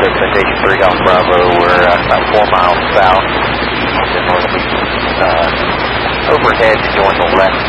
to Citation 3 Golf Bravo. We're about 4 miles south. Then we're going to be overhead to go on the left